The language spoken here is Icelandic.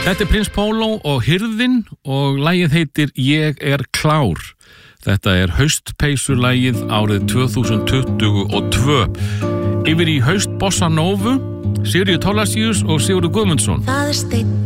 Þetta er Prins Pólo og Hirðin og lagið heitir Ég er klár. Þetta er haustpeysulagið árið 2022. Yfir í haust Bossa Novu, Sigríður Thorlacius og Sigurður Guðmundsson. Það er steinn